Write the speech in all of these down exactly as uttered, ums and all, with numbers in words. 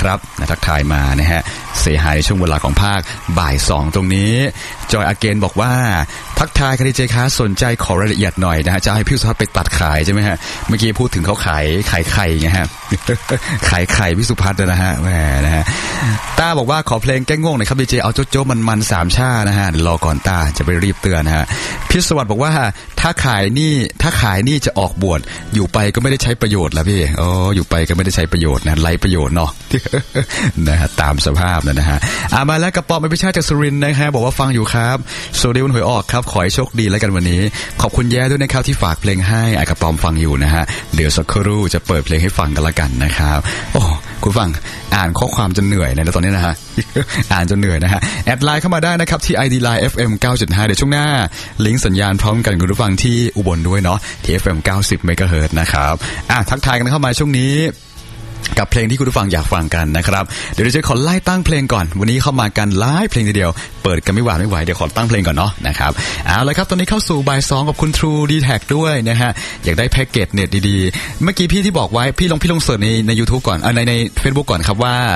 ครับนะทักทายมานะฮะเซฮายในช่วงเวลาของภาคบ่ายสองตรงนี้จอยอาเกนบอกว่าทักทายค่ะดีเจคะสนใจขอรายละเอียดหน่อยนะฮะจะให้พี่สุภัทรไปตัดขายใช่ไหมฮะเมื่อกี้พูดถึงเขาขายขายไข่ไงฮะ ขายไข่พี่สุภัทรนะฮะแหมนะฮะต้าบอกว่าขอเพลงแก้ง่วงหน่อยครับดีเจเอาโจ๊ะโจ๊ะมันมันสามชานะฮะรอก่อนต้าจะไปรีบเตือนนะฮะพี่สวัสดิ์บอกว่าถ้าขายนี่ถ้าขายนี่จะออกบวชอยู่ไปก็ไม่ได้ใช้ประโยชน์แล้วพี่อ๋ออยู่ไปก็ไม่ได้ใช้ประโยชน์นะไร้ประโยชน์เนาะ นะฮะตามสภาพนะฮะอ่ะมาแล้วกระป๋อมไม่ใช่จากสุรินทร์นะฮะบอกว่าฟังอยู่ครับโซเดียวันหวยออกครับขอให้โชคดีแล้วกันวันนี้ขอบคุณแย่ด้วยนะครับที่ฝากเพลงให้อ่ะกระป๋อมฟังอยู่นะฮะเดี๋ยวสักครู่จะเปิดเพลงให้ฟังกันละกันนะครับโอ้คุณฟังอ่านข้อความจนเหนื่อยนะตอนนี้นะฮะ อ่านจนเหนื่อยนะฮะแอดไลน์เข้ามาได้นะครับที่ ไอ ดี ไลน์ เอฟ เอ็ม เก้าจุดห้า เดี๋ยวช่วงหน้าลิงก์สัญญาณพร้อมกันคุณผู้ฟังที่อุบลด้วยเนาะที่ เอฟ เอ็ม เก้าสิบ เมกะเฮิรตซ์ นะครับอ่ะทักทายกันเข้ามาช่วงนี้กับเพลงที่คุณผู้ฟังอยากฟังกันนะครับเดี๋ยวเราจะขอไล่ตั้งเพลงก่อนวันนี้เข้ามากันไล่เพลงทีเดียวเปิดกันไม่หวาดไม่ไหวเดี๋ยวขอตั้งเพลงก่อนเนาะนะครับเอาละครับตอนนี้เข้าสู่บ่ายสองกับคุณ True ดี แท็ก ด้วยนะฮะอยากได้แพ็กเกจเน็ตดีๆเมื่อกี้พี่ที่บอกไว้พี่ลงพี่ลงเสิร์ชในใน YouTube ก่อนเออในใน Facebook ก่อนครับว่า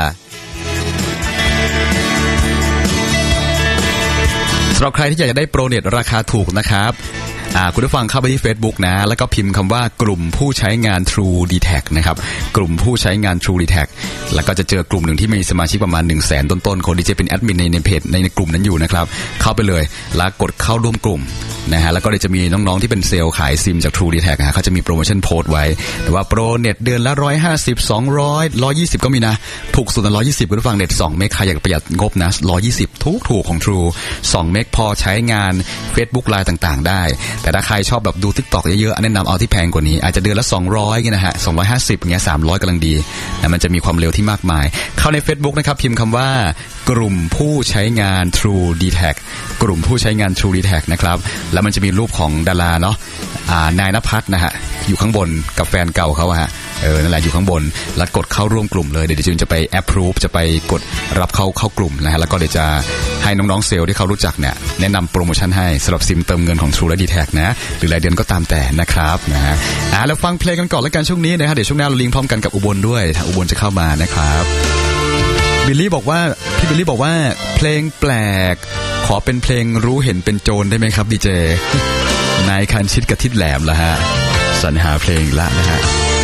สำหรับใครที่อยากจะได้โปรเน็ตราคาถูกนะครับอ่าคุณผู้ฟังเข้าไปที่ Facebook นะแล้วก็พิมพ์คำว่ากลุ่มผู้ใช้งาน True ดี แท็ก นะครับกลุ่มผู้ใช้งาน True ดี แท็ก แล้วก็จะเจอกลุ่มหนึ่งที่มีสมาชิกประมาณ หนึ่งแสน ต้นๆคนที่จะเป็นแอดมินในในเพจในในกลุ่มนั้นอยู่นะครับเข้าไปเลยแล้วกดเข้าร่วมกลุ่มนะฮะแล้วก็เดี๋ยวจะมีน้องๆที่เป็นเซลล์ขายซิมจาก True ดี แท็ก นะฮะเขาจะมีโปรโมชั่นโพสต์ไว้แต่ว่าโปรเน็ตเดือนละหนึ่งร้อยห้าสิบ สองร้อย หนึ่งร้อยยี่สิบก็มีนะถูกสุดหนึ่งร้อยยี่สิบคุณผู้ฟังเน็ตสองเมกใครอยากประหยัดงบนะหนึ่งร้อยยี่สิบถูกๆของ True สองเมกพอใช้งาน Facebook ไลน์ต่างๆได้แต่ถ้าใครชอบแบบดู TikTok เยอะๆแนะนำเอาที่แพงกว่านี้อาจจะเดือนละสองร้อยงี้นะฮะสองร้อยห้าสิบอย่างเงี้ยสามร้อยกำลังดีนะมันจะมีความเร็วที่มากมายเข้าใน Facebook นะครับพิมพ์คำว่ากลุ่มผู้ใช้งาน True ดี แท็ก กลุ่มผู้ใช้งาน True ดี แท็ก นะครับแล้วมันจะมีรูปของดาราเนาะอ่านายณภัทรนะฮะอยู่ข้างบนกับแฟนเก่าเขาอะฮะเออนั่นแหละอยู่ข้างบนแล้วกดเข้าร่วมกลุ่มเลยเดี๋ยวจูนจะไป approve จะไปกดรับเข้าเข้ากลุ่มนะฮะแล้วก็เดี๋ยวจะให้น้องๆเซลล์ที่เขารู้จักเนี่ยแนะนำโปรโมชั่นให้สำหรับซิมเติมเงินของ True และ ดี แท็ก นะหรือรายเดือนก็ตามแต่นะครับนะฮะอ่ะแล้วฟังเพลงกันก่อนแล้วกันช่วงนี้นะฮะเดี๋ยวช่วงหน้าเราลิงก์พร้อมกันกับอุบลด้วยทางอุบลจะเข้ามานะครับบิลลี่บอกว่าพี่บิลลี่บอกว่าเพลงแปลกขอเป็นเพลงรู้เห็นเป็นโจรได้ไหมครับดีเจนายคันชิดกับทิดแหลมละฮะสรรหาเพลงละนะฮะ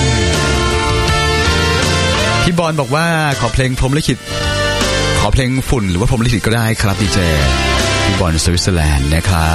พี่บอลบอกว่าขอเพลงพรหมลิขิตขอเพลงฝุ่นหรือว่าพรหมลิขิตก็ได้ครับดีเจพี่บอลสวิตเซอร์แลนด์นะครับ